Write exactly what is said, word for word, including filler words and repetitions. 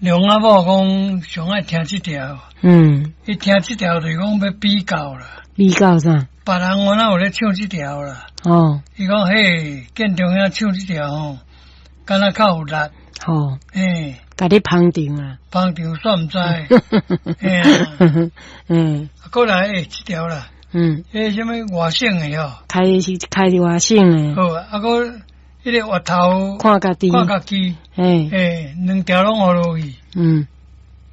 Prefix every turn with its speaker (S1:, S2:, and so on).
S1: 梁阿某讲上爱听这条，
S2: 嗯，
S1: 伊听这条就是讲要比较啦，
S2: 比较啥？
S1: 别人我哪有咧唱这条啦？
S2: 哦，
S1: 伊讲嘿，建中央唱这条吼，敢若较有力，
S2: 好，
S1: 诶，
S2: 甲你捧场啊，
S1: 帮场煞毋知，嘿啊，
S2: 嗯
S1: 过来诶，这条啦，
S2: 嗯，
S1: 迄什么外省诶吼，
S2: 开是开伫外省诶，
S1: 好，啊个迄个额头
S2: 看家己，
S1: 看家己，
S2: 诶，
S1: 诶，两条拢学落去，
S2: 嗯，